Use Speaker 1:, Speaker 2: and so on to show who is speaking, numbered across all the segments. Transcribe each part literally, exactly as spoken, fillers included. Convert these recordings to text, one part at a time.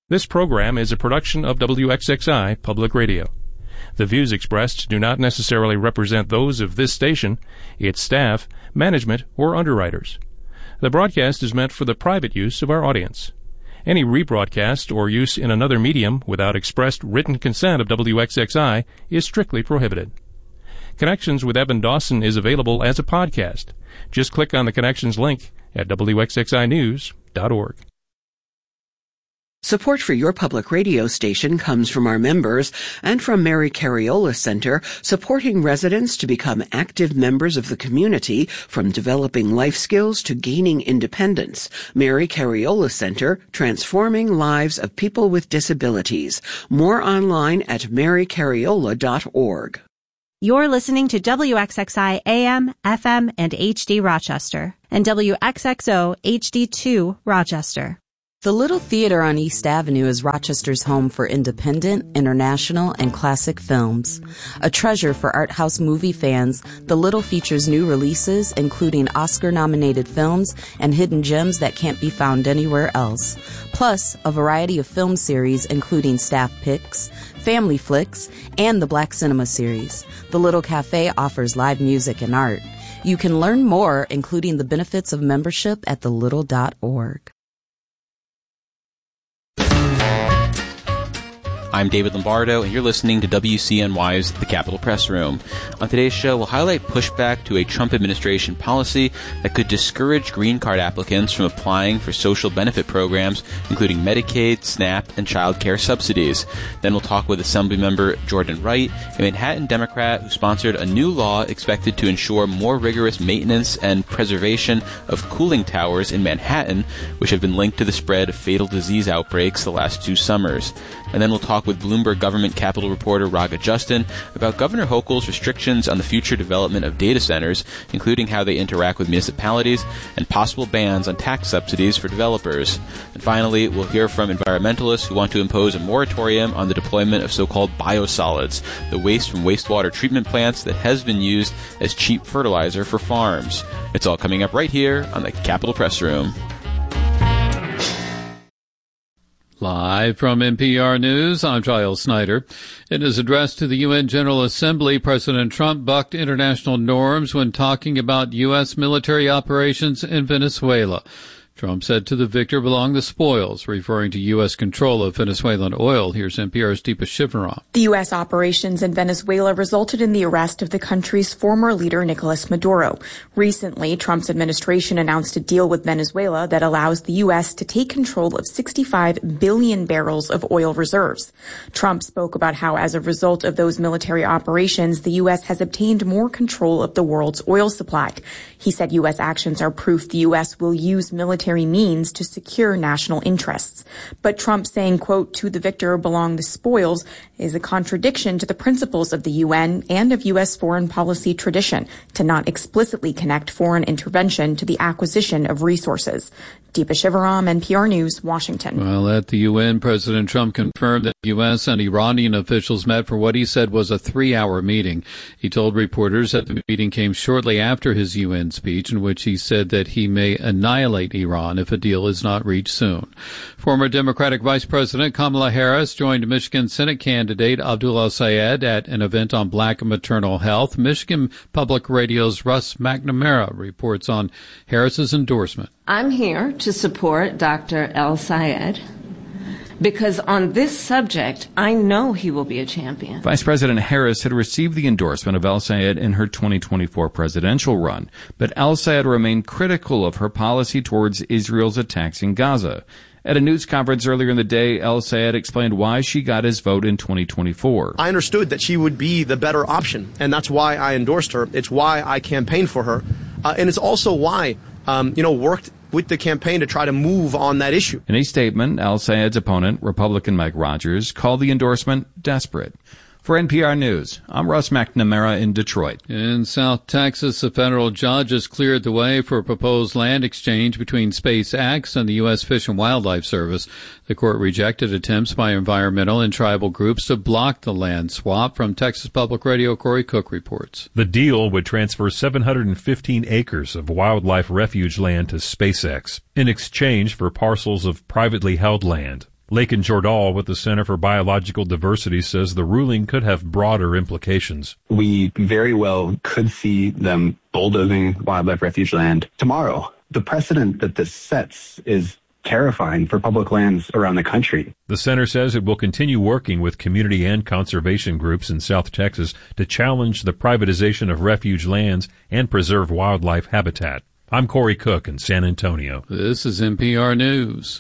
Speaker 1: This program is a production of W X X I Public Radio. The views expressed do not necessarily represent those of this station, its staff, management, or underwriters. The broadcast is meant for the private use of our audience. Any rebroadcast or use in another medium without expressed written consent of W X X I is strictly prohibited. Connections with Evan Dawson is available as a podcast. Just click on the Connections link at W X X I news dot org.
Speaker 2: Support for your public radio station comes from our members and from Mary Cariola Center, supporting residents to become active members of the community, from developing life skills to gaining independence. Mary Cariola Center, transforming lives of people with disabilities. More online at mary cariola dot org.
Speaker 3: You're listening to W X X I A M, F M, and H D Rochester, and W X X O H D two Rochester.
Speaker 4: The Little Theater on East Avenue is Rochester's home for independent, international, and classic films. A treasure for art house movie fans, The Little features new releases, including Oscar-nominated films and hidden gems that can't be found anywhere else. Plus, a variety of film series, including staff picks, family flicks, and the Black Cinema series. The Little Cafe offers live music and art. You can learn more, including the benefits of membership, at the little dot org.
Speaker 5: I'm David Lombardo, and you're listening to W C N Y's The Capitol Press Room. On today's show, we'll highlight pushback to a Trump administration policy that could discourage green card applicants from applying for social benefit programs, including Medicaid, SNAP, and child care subsidies. Then we'll talk with Assemblymember Jordan Wright, a Manhattan Democrat who sponsored a new law expected to ensure more rigorous maintenance and preservation of cooling towers in Manhattan, which have been linked to the spread of fatal disease outbreaks the last two summers. And then we'll talk with Bloomberg Government Capital reporter Raga Justin about Governor Hochul's restrictions on the future development of data centers, including how they interact with municipalities, and possible bans on tax subsidies for developers. And finally, we'll hear from environmentalists who want to impose a moratorium on the deployment of so-called biosolids, the waste from wastewater treatment plants that has been used as cheap fertilizer for farms. It's all coming up right here on the Capitol Press Room.
Speaker 6: Live from N P R News, I'm Giles Snyder. In his address to the U N General Assembly, President Trump bucked international norms when talking about U S military operations in Venezuela. Trump said to the victor belong the spoils, referring to U S control of Venezuelan oil. Here's N P R's Deepa Shivaram.
Speaker 7: The U S operations in Venezuela resulted in the arrest of the country's former leader, Nicolas Maduro. Recently, Trump's administration announced a deal with Venezuela that allows the U S to take control of sixty-five billion barrels of oil reserves. Trump spoke about how, as a result of those military operations, the U S has obtained more control of the world's oil supply. He said U S actions are proof the U S will use military means to secure national interests. But Trump saying, quote, to the victor belong the spoils, is a contradiction to the principles of the U N and of U S foreign policy tradition to not explicitly connect foreign intervention to the acquisition of resources. Deepa Shivaram, N P R News, Washington.
Speaker 6: Well, at the U N, President Trump confirmed that U S and Iranian officials met for what he said was a three-hour meeting. He told reporters that the meeting came shortly after his U N speech, in which he said that he may annihilate Iran if a deal is not reached soon. Former Democratic Vice President Kamala Harris joined Michigan Senate candidate Abdul El-Sayed at an event on black maternal health. Michigan Public Radio's Russ McNamara reports on Harris's endorsement.
Speaker 8: I'm here to support Doctor El-Sayed because on this subject, I know he will be a champion.
Speaker 9: Vice President Harris had received the endorsement of El-Sayed in her twenty twenty-four presidential run, but El-Sayed remained critical of her policy towards Israel's attacks in Gaza. At a news conference earlier in the day, El-Sayed explained why she got his vote in twenty twenty-four.
Speaker 10: I understood that she would be the better option, and that's why I endorsed her. It's why I campaigned for her, uh, and it's also why, um, you know, worked with the campaign to try to move on that issue.
Speaker 9: In a statement, El-Sayed's opponent, Republican Mike Rogers, called the endorsement desperate. For N P R News, I'm Russ McNamara in Detroit.
Speaker 6: In South Texas, a federal judge has cleared the way for a proposed land exchange between SpaceX and the U S Fish and Wildlife Service. The court rejected attempts by environmental and tribal groups to block the land swap. From Texas Public Radio, Corey Cook reports.
Speaker 11: The deal would transfer seven hundred fifteen acres of wildlife refuge land to SpaceX in exchange for parcels of privately held land. Lakin Jordahl with the Center for Biological Diversity says the ruling could have broader implications.
Speaker 12: We very well could see them bulldozing wildlife refuge land tomorrow. The precedent that this sets is terrifying for public lands around the country.
Speaker 11: The center says it will continue working with community and conservation groups in South Texas to challenge the privatization of refuge lands and preserve wildlife habitat. I'm Corey Cook in San Antonio.
Speaker 6: This is N P R News.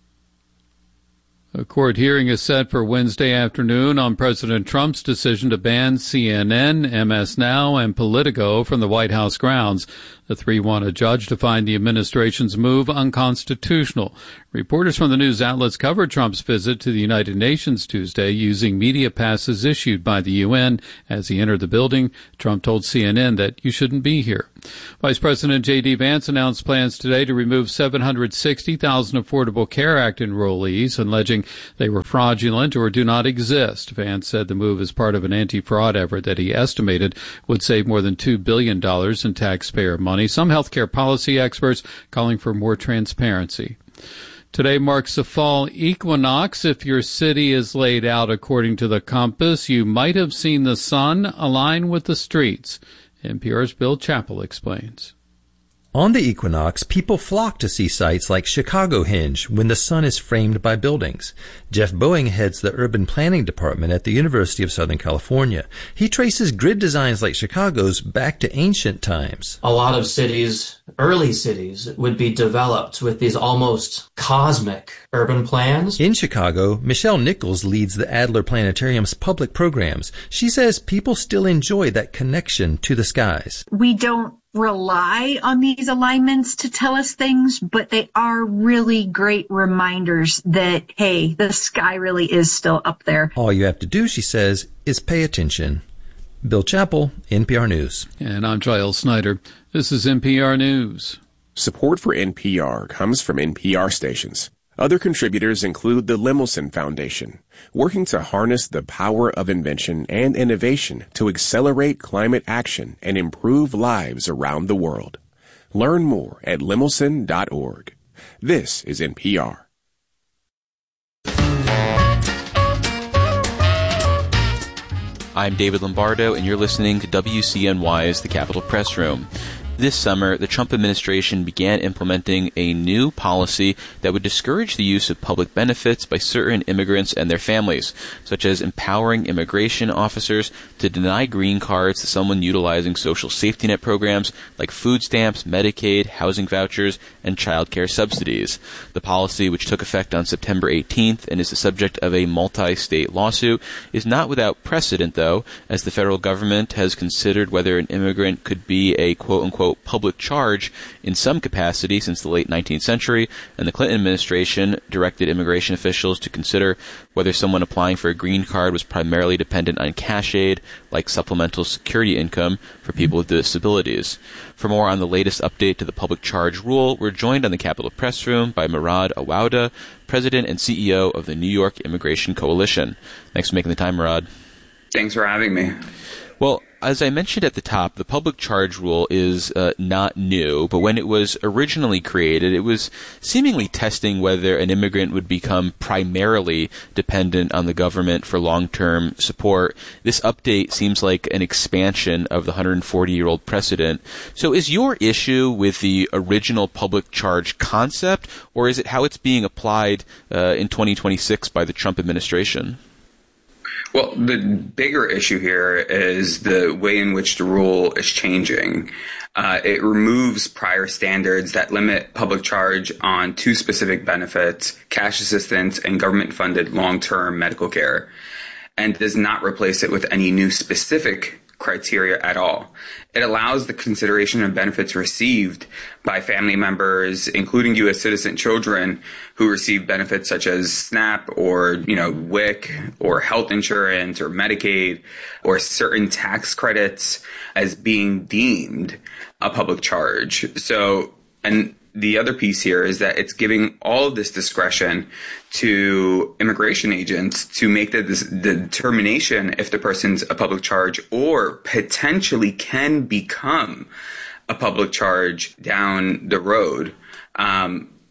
Speaker 6: A court hearing is set for Wednesday afternoon on President Trump's decision to ban C N N, M S Now, and Politico from the White House grounds. The three want a judge to find the administration's move unconstitutional. Reporters from the news outlets covered Trump's visit to the United Nations Tuesday using media passes issued by the U N. As he entered the building, Trump told C N N that you shouldn't be here. Vice President J D. Vance announced plans today to remove seven hundred sixty thousand Affordable Care Act enrollees, alleging they were fraudulent or do not exist. Vance said the move is part of an anti-fraud effort that he estimated would save more than two billion dollars in taxpayer money. Some healthcare policy experts calling for more transparency. Today marks the fall equinox. If your city is laid out according to the compass, you might have seen the sun align with the streets. N P R's Bill Chappell explains.
Speaker 13: On the equinox, people flock to see sites like Chicago Hinge when the sun is framed by buildings. Jeff Boeing heads the urban planning department at the University of Southern California. He traces grid designs like Chicago's back to ancient times.
Speaker 14: A lot of cities, early cities, would be developed with these almost cosmic urban plans.
Speaker 13: In Chicago, Michelle Nichols leads the Adler Planetarium's public programs. She says people still enjoy that connection to the skies.
Speaker 15: We don't rely on these alignments to tell us things, but they are really great reminders that, hey, the sky really is still up there.
Speaker 13: All you have to do, she says, is pay attention. Bill Chappell, N P R News.
Speaker 6: And I'm Giles Snyder. This is N P R News.
Speaker 16: Support for N P R comes from N P R stations. Other contributors include the Lemelson Foundation, working to harness the power of invention and innovation to accelerate climate action and improve lives around the world. Learn more at lemelson dot org. This is N P R.
Speaker 5: I'm David Lombardo, and you're listening to W C N Y's The Capitol Press Room. This summer, the Trump administration began implementing a new policy that would discourage the use of public benefits by certain immigrants and their families, such as empowering immigration officers to deny green cards to someone utilizing social safety net programs like food stamps, Medicaid, housing vouchers, and child care subsidies. The policy, which took effect on September eighteenth and is the subject of a multi-state lawsuit, is not without precedent, though, as the federal government has considered whether an immigrant could be a quote-unquote public charge in some capacity since the late nineteenth century, and the Clinton administration directed immigration officials to consider whether someone applying for a green card was primarily dependent on cash aid, like supplemental security income for people with disabilities. For more on the latest update to the public charge rule, we're joined on the Capitol Press Room by Murad Awauda, President and C E O of the New York Immigration Coalition. Thanks for making the time, Murad.
Speaker 17: Thanks for having me.
Speaker 5: Well, as I mentioned at the top, the public charge rule is uh, not new, but when it was originally created, it was seemingly testing whether an immigrant would become primarily dependent on the government for long-term support. This update seems like an expansion of the one hundred forty-year-old precedent. So is your issue with the original public charge concept, or is it how it's being applied uh, in twenty twenty-six by the Trump administration?
Speaker 17: Well, the bigger issue here is the way in which the rule is changing. Uh, it removes prior standards that limit public charge on two specific benefits, cash assistance and government-funded long-term medical care, and does not replace it with any new specific criteria at all. It allows the consideration of benefits received by family members, including U S citizen children who receive benefits such as SNAP or, you know, W I C or health insurance or Medicaid or certain tax credits as being deemed a public charge. So, and the other piece here is that it's giving all of this discretion to immigration agents to make the, the determination if the person's a public charge or potentially can become a public charge down the road. Um,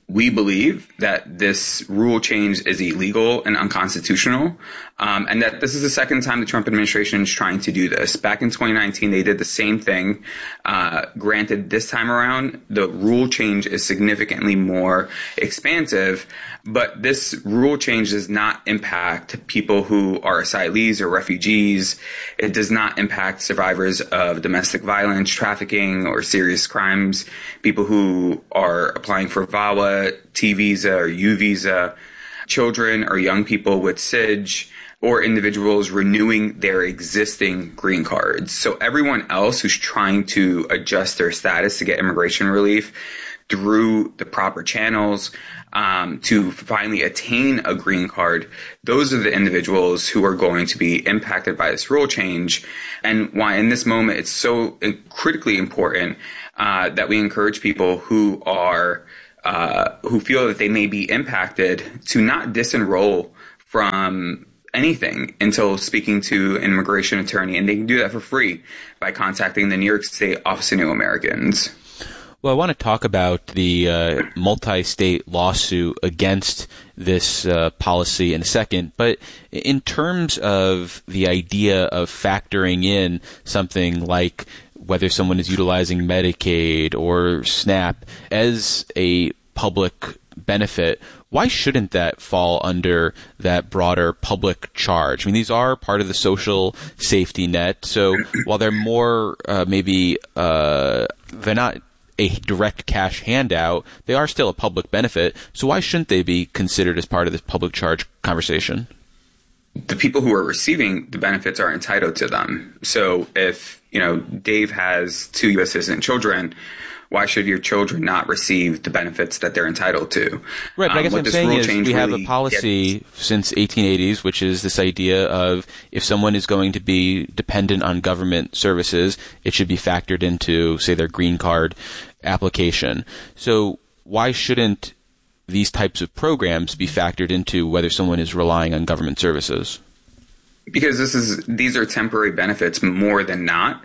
Speaker 17: We believe that this rule change is illegal and unconstitutional, um, and that this is the second time the Trump administration is trying to do this. Back in twenty nineteen, they did the same thing. Uh, granted, this time around, the rule change is significantly more expansive, but this rule change does not impact people who are asylees or refugees. It does not impact survivors of domestic violence, trafficking, or serious crimes, people who are applying for VAWA, T visa, or U visa, children or young people with S I J, or individuals renewing their existing green cards. So everyone else who's trying to adjust their status to get immigration relief through the proper channels um, to finally attain a green card, those are the individuals who are going to be impacted by this rule change. And why in this moment it's so critically important uh, that we encourage people who are uh, who feel that they may be impacted to not disenroll from anything until speaking to an immigration attorney, and they can do that for free by contacting the New York State Office of New Americans.
Speaker 5: Well, I want to talk about the uh, multi-state lawsuit against this uh, policy in a second, but in terms of the idea of factoring in something like whether someone is utilizing Medicaid or SNAP as a public benefit, why shouldn't that fall under that broader public charge? I mean, these are part of the social safety net, so while they're more uh, maybe uh, they're not a direct cash handout, they are still a public benefit. So why shouldn't they be considered as part of this public charge conversation?
Speaker 17: The people who are receiving the benefits are entitled to them. So if, you know, Dave has two U S citizen children, why should your children not receive the benefits that they're entitled to?
Speaker 5: Right, but I guess
Speaker 17: um,
Speaker 5: what I'm saying is we have
Speaker 17: really
Speaker 5: a policy
Speaker 17: gets...
Speaker 5: since eighteen eighties, which is this idea of if someone is going to be dependent on government services, it should be factored into, say, their green card application. So why shouldn't these types of programs be factored into whether someone is relying on government services?
Speaker 17: Because this is these are temporary benefits more than not,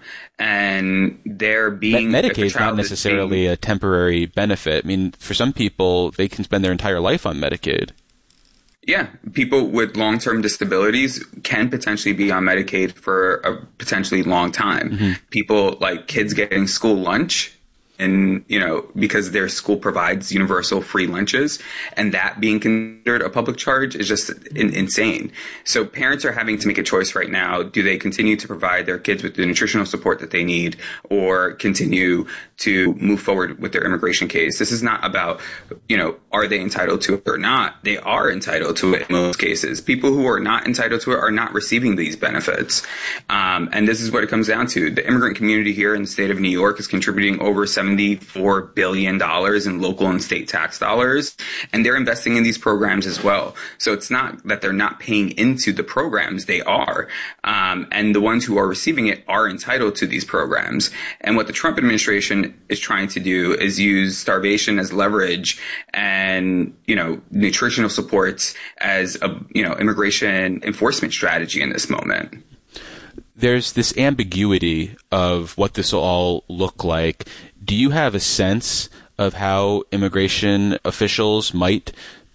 Speaker 17: and they're being
Speaker 5: Me- Medicaid is not necessarily being, a temporary benefit. I mean, for some people, they can spend their entire life on Medicaid.
Speaker 17: Yeah, people with long-term disabilities can potentially be on Medicaid for a potentially long time. Mm-hmm. People like kids getting school lunch. And, you know, because their school provides universal free lunches, and that being considered a public charge is just in, insane. So parents are having to make a choice right now. Do they continue to provide their kids with the nutritional support that they need, or continue to move forward with their immigration case? This is not about, you know, are they entitled to it or not? They are entitled to it in most cases. People who are not entitled to it are not receiving these benefits. Um, and this is what it comes down to. The immigrant community here in the state of New York is contributing over seventy-four billion dollars in local and state tax dollars, and they're investing in these programs as well. So it's not that they're not paying into the programs, they are. Um, and the ones who are receiving it are entitled to these programs. And what the Trump administration is trying to do is use starvation as leverage and, you know, nutritional supports as a, you know, immigration enforcement strategy in this moment.
Speaker 5: There's this ambiguity of what this will all look like. Do you have a sense of how immigration officials might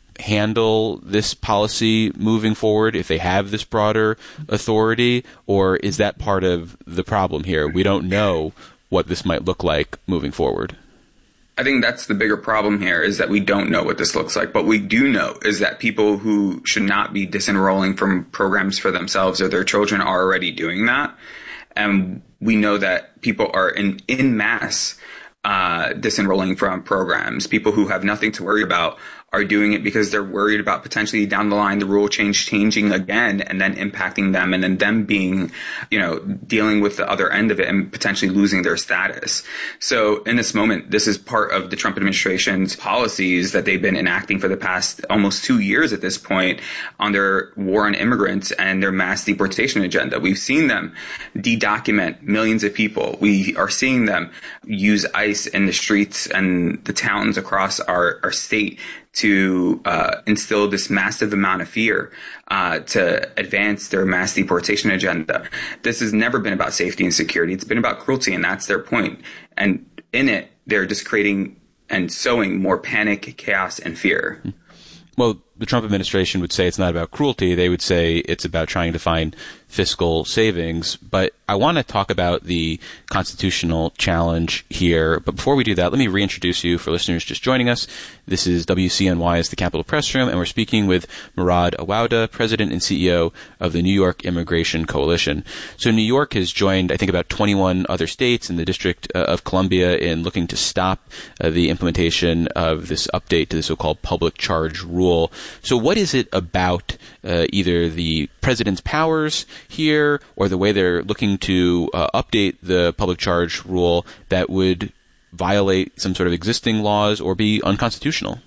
Speaker 5: handle this policy moving forward if they have this broader authority, or is that part of the problem here? We don't know what this might look like moving forward.
Speaker 17: I think that's the bigger problem here, is that we don't know what this looks like. But we do know is that people who should not be disenrolling from programs for themselves or their children are already doing that. And we know that people are in, in mass uh, disenrolling from programs. People who have nothing to worry about are doing it because they're worried about potentially down the line the rule change changing again and then impacting them, and then them being, you know, dealing with the other end of it and potentially losing their status. So in this moment, this is part of the Trump administration's policies that they've been enacting for the past almost two years at this point on their war on immigrants and their mass deportation agenda. We've seen them de-document millions of people. We are seeing them use ICE in the streets and the towns across our, our state to uh, instill this massive amount of fear uh, to advance their mass deportation agenda. This has never been about safety and security. It's been about cruelty, and that's their point. And in it, they're just creating and sowing more panic, chaos, and fear.
Speaker 5: Well, the Trump administration would say it's not about cruelty. They would say it's about trying to find fiscal savings. But I want to talk about the constitutional challenge here. But before we do that, let me reintroduce you for listeners just joining us. This is W C N Y's The Capitol Press Room, and we're speaking with Murad Awauda, President and C E O of the New York Immigration Coalition. So New York has joined, I think, about twenty-one other states in the District uh, of Columbia in looking to stop uh, the implementation of this update to the so-called public charge rule. So what is it about uh, either the president's powers here or the way they're looking to uh, update the public charge rule that would violate some sort of existing laws or be unconstitutional?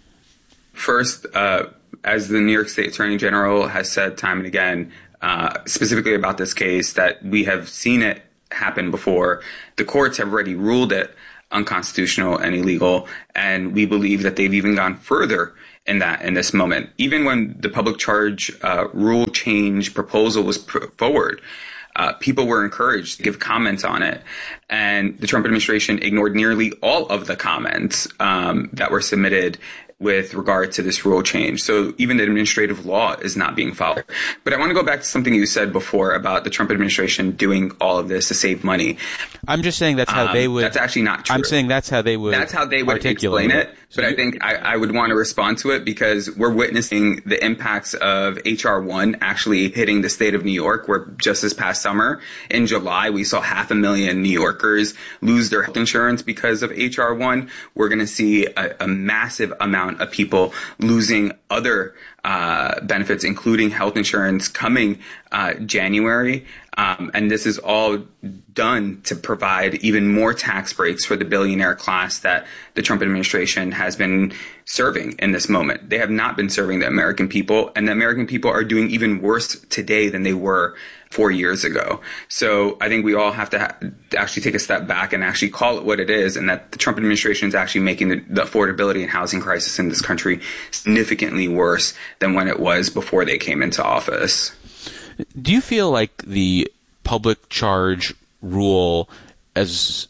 Speaker 17: First, uh, as the New York State Attorney General has said time and again, uh, specifically about this case, that we have seen it happen before. The courts have already ruled it unconstitutional and illegal, and we believe that they've even gone further in that in this moment. Even when the public charge uh, rule change proposal was put forward, uh, people were encouraged to give comments on it, and the Trump administration ignored nearly all of the comments um, that were submitted with regard to this rule change. So even the administrative law is not being followed. But I want to go back to something you said before about the Trump administration doing all of this to save money.
Speaker 5: I'm just saying that's how um, they would...
Speaker 17: That's actually not true.
Speaker 5: I'm saying that's how they would
Speaker 17: That's how they would explain it. But I think I, I would want to respond to it because we're witnessing the impacts of H R one actually hitting the state of New York, where just this past summer, in July, we saw half a million New Yorkers lose their health insurance because of H R one. We're going to see a, a massive amount of people losing other uh, benefits, including health insurance, coming uh, January. Um, and this is all done to provide even more tax breaks for the billionaire class that the Trump administration has been serving in this moment. They have not been serving the American people, and the American people are doing even worse today than they were four years ago. So I think we all have to ha- actually take a step back and actually call it what it is, and that the Trump administration is actually making the, the affordability and housing crisis in this country significantly worse than when it was before they came into office.
Speaker 5: Do you feel like the public charge rule as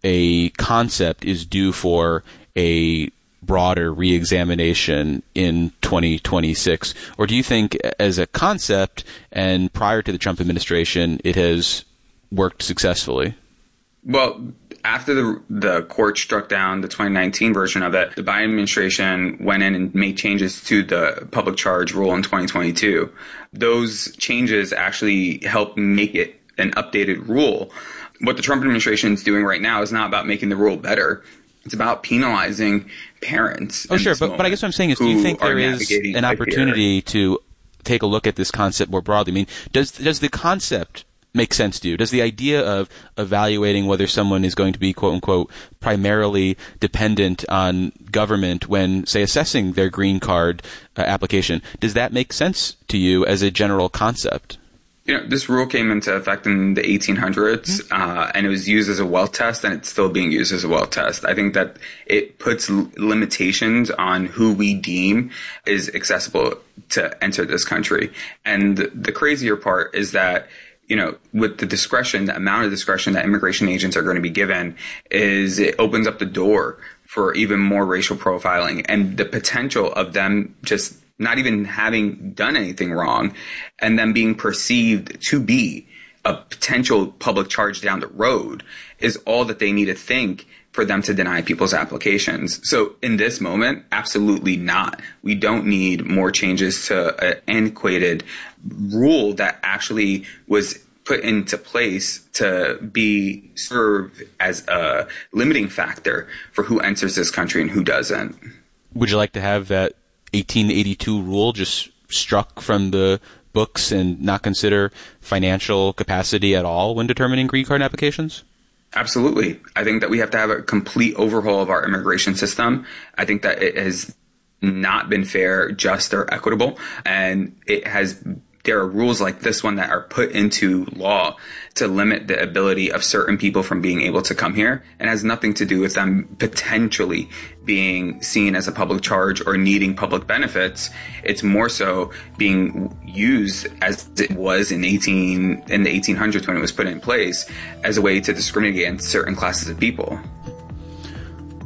Speaker 5: a concept is due for a broader reexamination in twenty twenty-six? Or do you think as a concept and prior to the Trump administration, it has worked successfully?
Speaker 17: Well, after the the court struck down the twenty nineteen version of it, the Biden administration went in and made changes to the public charge rule in twenty twenty-two. Those changes actually helped make it an updated rule. What the Trump administration is doing right now is not about making the rule better. It's about penalizing parents.
Speaker 5: Oh, sure. But, but I guess what I'm saying is, do you think there is an opportunity here to take a look at this concept more broadly? I mean, does does the concept make sense to you? Does the idea of evaluating whether someone is going to be, quote unquote, primarily dependent on government when, say, assessing their green card uh, application, does that make sense to you as a general concept?
Speaker 17: You know, this rule came into effect in the eighteen hundreds, mm-hmm. uh, and it was used as a wealth test, and it's still being used as a wealth test. I think that it puts l- limitations on who we deem is accessible to enter this country. And the, the crazier part is that, you know, with the discretion, the amount of discretion that immigration agents are going to be given, is it opens up the door for even more racial profiling and the potential of them just not even having done anything wrong and them being perceived to be a potential public charge down the road is all that they need to think for them to deny people's applications. So in this moment, absolutely not. We don't need more changes to an antiquated rule that actually was put into place to be served as a limiting factor for who enters this country and who doesn't.
Speaker 5: Would you like to have that eighteen eighty-two rule just struck from the books and not consider financial capacity at all when determining green card applications?
Speaker 17: Absolutely. I think that we have to have a complete overhaul of our immigration system. I think that it has not been fair, just, or equitable. And it has, there are rules like this one that are put into law to limit the ability of certain people from being able to come here, and has nothing to do with them potentially being seen as a public charge or needing public benefits. It's more so being used as it was in eighteen in the eighteen hundreds when it was put in place as a way to discriminate against certain classes of people.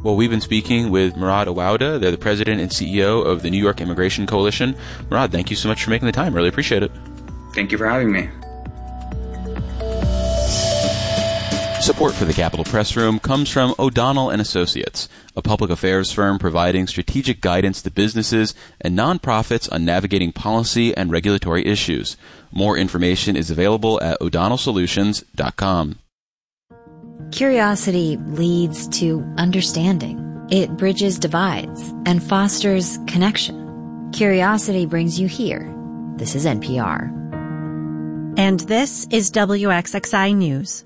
Speaker 5: Well, we've been speaking with Murad Awauda. They're the president and C E O of the New York Immigration Coalition. Murad, thank you so much for making the time. Really appreciate it.
Speaker 17: Thank you for having me.
Speaker 5: Support for the Capitol Press Room comes from O'Donnell and Associates, a public affairs firm providing strategic guidance to businesses and nonprofits on navigating policy and regulatory issues. More information is available at o'donnell solutions dot com.
Speaker 18: Curiosity leads to understanding. It bridges divides and fosters connection. Curiosity brings you here. This is N P R.
Speaker 3: And this is W X X I News.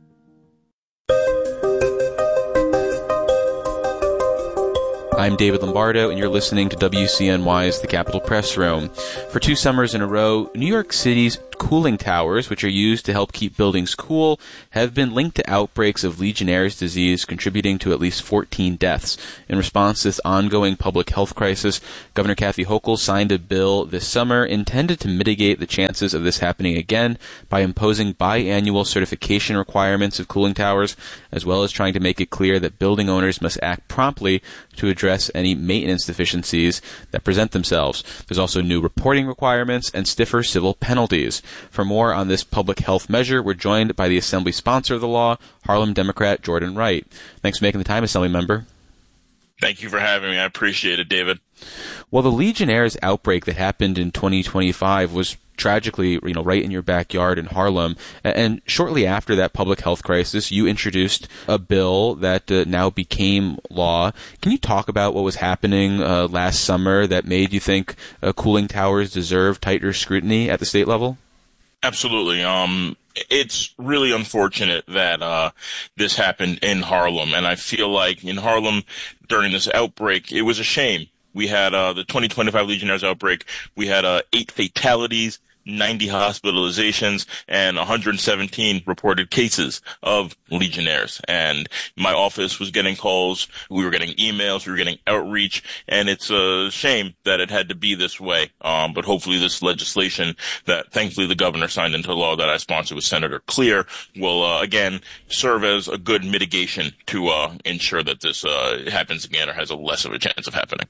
Speaker 5: I'm David Lombardo, and you're listening to W C N Y's The Capitol Press Room. For two summers in a row, New York City's cooling towers, which are used to help keep buildings cool, have been linked to outbreaks of Legionnaire's disease, contributing to at least fourteen deaths. In response to this ongoing public health crisis, Governor Kathy Hochul signed a bill this summer intended to mitigate the chances of this happening again by imposing biannual certification requirements of cooling towers, as well as trying to make it clear that building owners must act promptly to address any maintenance deficiencies that present themselves. There's also new reporting requirements and stiffer civil penalties. For more on this public health measure, we're joined by the Assembly sponsor of the law, Harlem Democrat Jordan Wright. Thanks for making the time, Assembly member.
Speaker 19: Thank you for having me. I appreciate it, David.
Speaker 5: Well, the Legionnaire's outbreak that happened in twenty twenty-five was tragically, you know, right in your backyard in Harlem. And shortly after that public health crisis, you introduced a bill that uh, now became law. Can you talk about what was happening uh, last summer that made you think uh, cooling towers deserve tighter scrutiny at the state level?
Speaker 19: Absolutely. Um, it's really unfortunate that uh, this happened in Harlem. And I feel like in Harlem during this outbreak, it was a shame. We had uh, the twenty twenty-five Legionnaire's outbreak. We had uh, eight fatalities, ninety hospitalizations, and one hundred seventeen reported cases of Legionnaires. And my office was getting calls, we were getting emails, we were getting outreach, and it's a shame that it had to be this way. Um, but hopefully this legislation that thankfully the governor signed into law that I sponsored with Senator Clear will, uh, again, serve as a good mitigation to uh, ensure that this uh, happens again or has a less of a chance of happening.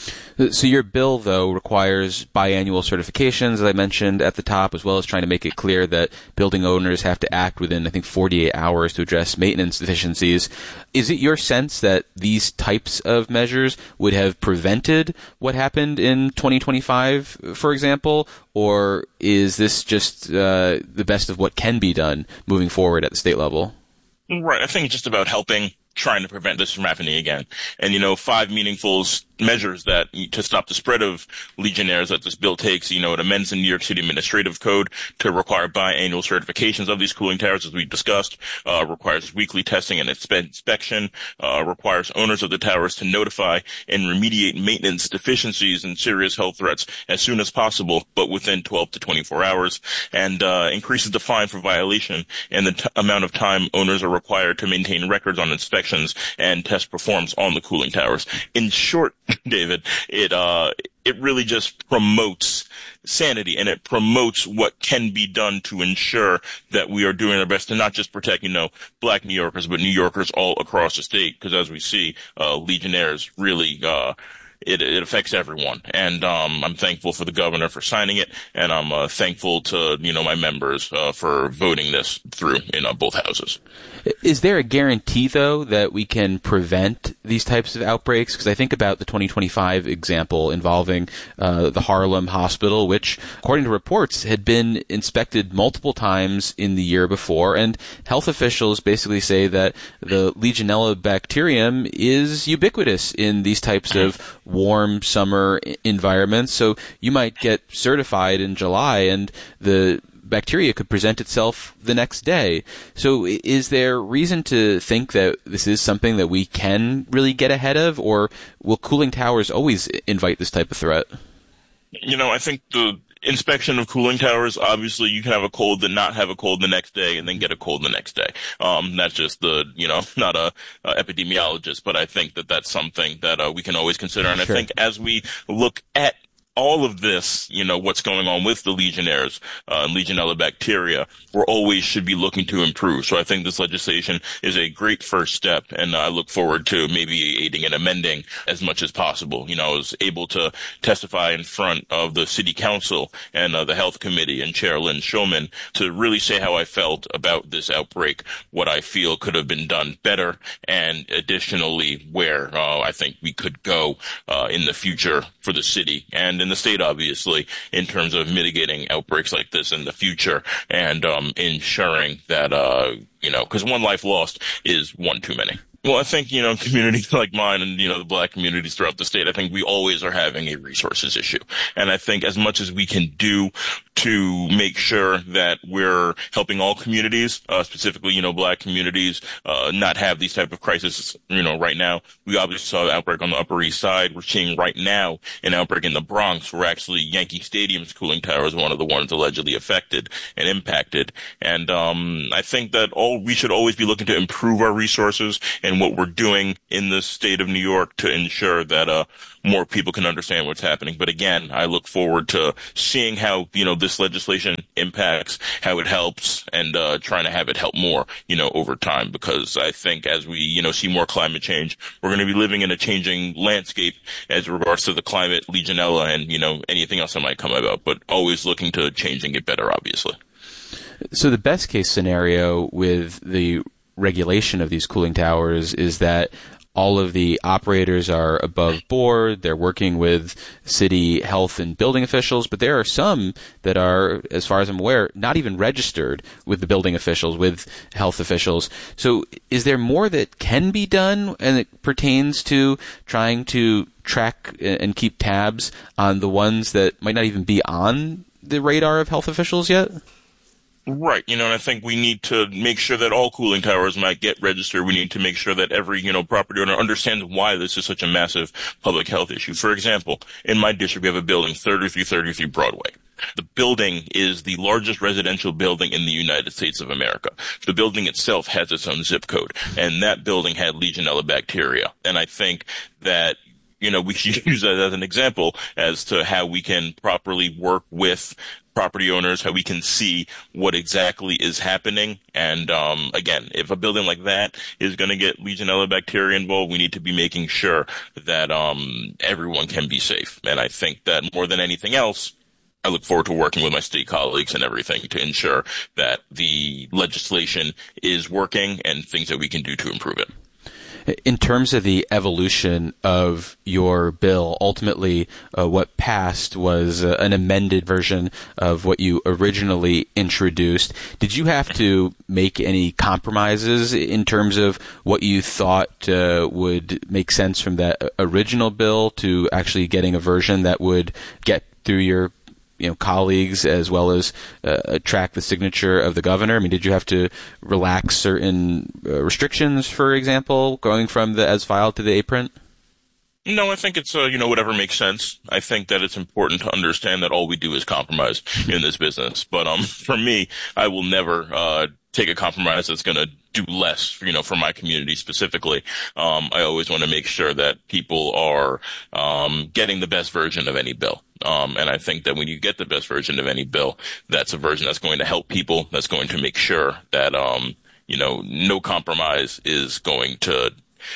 Speaker 5: So your bill, though, requires biannual certifications, as I mentioned at the top, as well as trying to make it clear that building owners have to act within, I think, forty-eight hours to address maintenance deficiencies. Is it your sense that these types of measures would have prevented what happened in twenty twenty-five, for example, or is this just uh, the best of what can be done moving forward at the state level?
Speaker 19: Right. I think it's just about helping, trying to prevent this from happening again. And, you know, five meaningful measures that to stop the spread of Legionnaires that this bill takes. You know, it amends the New York City Administrative Code to require biannual certifications of these cooling towers, as we discussed, uh, requires weekly testing and inspection, uh, requires owners of the towers to notify and remediate maintenance deficiencies and serious health threats as soon as possible, but within twelve to twenty-four hours, and uh, increases the fine for violation and the t- amount of time owners are required to maintain records on inspections and test performs on the cooling towers. In short, David, it uh it really just promotes sanity, and it promotes what can be done to ensure that we are doing our best to not just protect, you know, black New Yorkers, but New Yorkers all across the state. Because as we see, uh Legionnaires really uh It, it affects everyone, and um, I'm thankful for the governor for signing it, and I'm uh, thankful to, you know, my members uh, for voting this through in uh, both houses.
Speaker 5: Is there a guarantee, though, that we can prevent these types of outbreaks? Because I think about the twenty twenty-five example involving uh, the Harlem Hospital, which, according to reports, had been inspected multiple times in the year before, and health officials basically say that the Legionella bacterium is ubiquitous in these types of warm summer environments. So you might get certified in July and the bacteria could present itself the next day. So is there reason to think that this is something that we can really get ahead of, or will cooling towers always invite this type of threat?
Speaker 19: You know, I think the inspection of cooling towers, obviously you can have a cold and not have a cold the next day and then get a cold the next day. Um, that's just the, you know, not a, a epidemiologist, but I think that that's something that uh, we can always consider. And sure. I think as we look at all of this, you know, what's going on with the Legionnaires, uh, and Legionella bacteria, we're always should be looking to improve. So I think this legislation is a great first step, and I look forward to maybe aiding and amending as much as possible. You know, I was able to testify in front of the city council and uh, the health committee and Chair Lynn Shulman to really say how I felt about this outbreak, what I feel could have been done better, and additionally where uh, I think we could go uh, in the future for the city and in the state, obviously, in terms of mitigating outbreaks like this in the future and um, ensuring that, uh, you know, because one life lost is one too many. Well, I think, you know, communities like mine and, you know, the black communities throughout the state, I think we always are having a resources issue. And I think as much as we can do to make sure that we're helping all communities, uh, specifically, you know, black communities, uh, not have these type of crises, you know, right now. We obviously saw an outbreak on the Upper East Side. We're seeing right now an outbreak in the Bronx where actually Yankee Stadium's cooling tower is one of the ones allegedly affected and impacted. And, um, I think that all, we should always be looking to improve our resources and what we're doing in the state of New York to ensure that, uh, more people can understand what's happening. But again, I look forward to seeing how, you know, this legislation impacts, how it helps, and uh trying to have it help more, you know, over time. Because I think as we, you know, see more climate change, we're going to be living in a changing landscape as regards to the climate, Legionella, and, you know, anything else that might come about. But always looking to change and get better, obviously.
Speaker 5: So the best case scenario with the regulation of these cooling towers is that all of the operators are above board. They're working with city health and building officials, but there are some that are, as far as I'm aware, not even registered with the building officials, with health officials. So is there more that can be done, and it pertains to trying to track and keep tabs on the ones that might not even be on the radar of health officials yet?
Speaker 19: Right. You know, and I think we need to make sure that all cooling towers might get registered. We need to make sure that every, you know, property owner understands why this is such a massive public health issue. For example, in my district, we have a building, thirty-three thirty-three Broadway. The building is the largest residential building in the United States of America. The building itself has its own zip code, and that building had Legionella bacteria. And I think that, you know, we should use that as an example as to how we can properly work with property owners, how we can see what exactly is happening. And um again, if a building like that is going to get Legionella bacteria involved, we need to be making sure that um everyone can be safe. And I think that more than anything else, I look forward to working with my state colleagues and everything to ensure that the legislation is working and things that we can do to improve it.
Speaker 5: In terms of the evolution of your bill, ultimately uh, what passed was uh, an amended version of what you originally introduced. Did you have to make any compromises in terms of what you thought uh, would make sense from that original bill to actually getting a version that would get through your you know, colleagues as well as uh, attract the signature of the governor? I mean, did you have to relax certain uh, restrictions, for example, going from the as filed to the A-print?
Speaker 19: No, I think it's, uh, you know, whatever makes sense. I think that it's important to understand that all we do is compromise in this business. But um, for me, I will never uh, take a compromise that's going to do less, you know, for my community specifically. Um, I always want to make sure that people are um, getting the best version of any bill. Um, and I think that when you get the best version of any bill, that's a version that's going to help people, that's going to make sure that, um, you know, no compromise is going to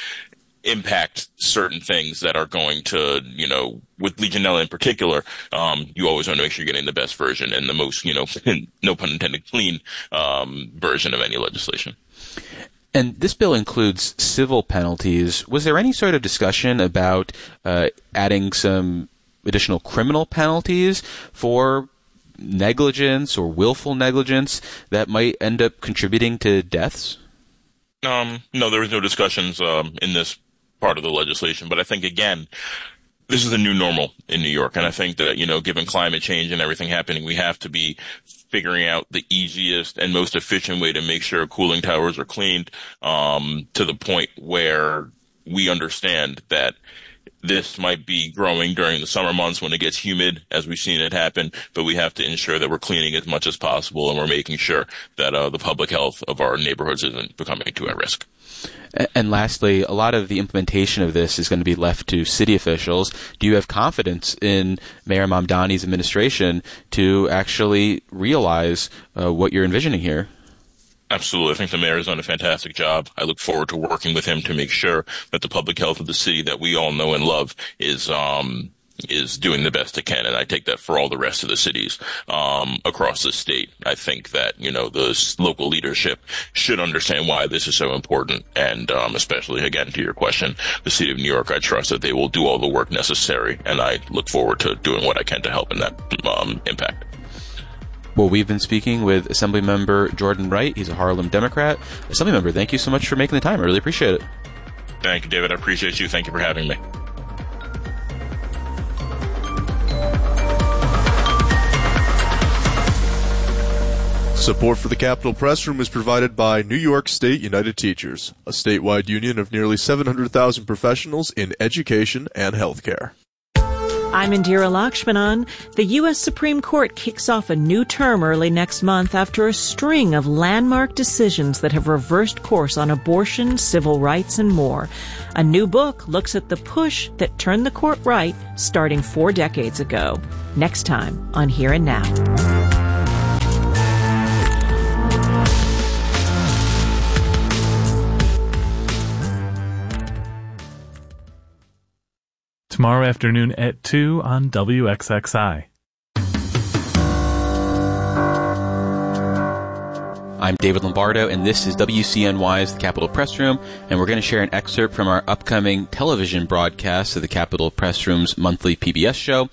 Speaker 19: impact certain things that are going to, you know, with Legionella in particular, um, you always want to make sure you're getting the best version and the most, you know, no pun intended, clean um, version of any legislation.
Speaker 5: And this bill includes civil penalties. Was there any sort of discussion about uh, adding some additional criminal penalties for negligence or willful negligence that might end up contributing to deaths?
Speaker 19: Um, no, there was no discussions um, in this part of the legislation, but I think, again, this is a new normal in New York, and I think that, you know, given climate change and everything happening, we have to be figuring out the easiest and most efficient way to make sure cooling towers are cleaned um, to the point where we understand that this might be growing during the summer months when it gets humid, as we've seen it happen, but we have to ensure that we're cleaning as much as possible and we're making sure that uh, the public health of our neighborhoods isn't becoming too at risk.
Speaker 5: And lastly, a lot of the implementation of this is going to be left to city officials. Do you have confidence in Mayor Mamdani's administration to actually realize uh, what you're envisioning here?
Speaker 19: Absolutely. I think the mayor has done a fantastic job. I look forward to working with him to make sure that the public health of the city that we all know and love is um is doing the best it can, and I take that for all the rest of the cities um across the state. I think that, you know, the local leadership should understand why this is so important, and um especially, again, to your question, the city of New York, I trust that they will do all the work necessary, and I look forward to doing what I can to help in that um impact.
Speaker 5: Well, we've been speaking with Assemblymember Jordan Wright. He's a Harlem Democrat. Assemblymember, thank you so much for making the time. I really appreciate it.
Speaker 19: Thank you, David. I appreciate you. Thank you for having me.
Speaker 20: Support for the Capitol Press Room is provided by New York State United Teachers, a statewide union of nearly seven hundred thousand professionals in education and healthcare.
Speaker 21: I'm Indira Lakshmanan. The U S Supreme Court kicks off a new term early next month after a string of landmark decisions that have reversed course on abortion, civil rights, and more. A new book looks at the push that turned the court right starting four decades ago. Next time on Here and Now.
Speaker 22: Tomorrow afternoon at two on W X X I.
Speaker 5: I'm David Lombardo, and this is W C N Y's The Capitol Press Room, and we're going to share an excerpt from our upcoming television broadcast of the Capitol Press Room's monthly P B S show.